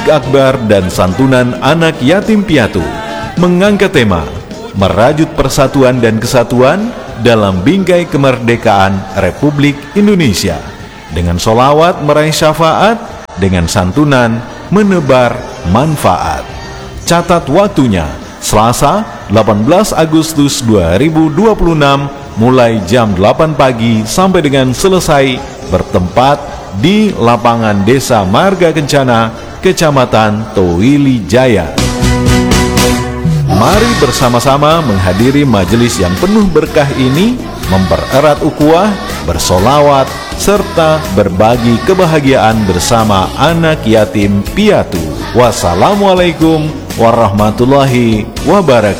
akbar dan santunan anak yatim piatu mengangkat tema merajut persatuan dan kesatuan dalam bingkai kemerdekaan Republik Indonesia dengan sholawat meraih syafaat, dengan santunan menebar manfaat. Catat waktunya Selasa 18 Agustus 2026 mulai jam 8 pagi sampai dengan selesai, bertempat di lapangan Desa Marga Kencana, Kecamatan Towili Jaya. Mari bersama-sama menghadiri majelis yang penuh berkah ini, mempererat ukhuwah, bersolawat, serta berbagi kebahagiaan bersama anak yatim piatu. Wassalamualaikum warahmatullahi wabarakatuh.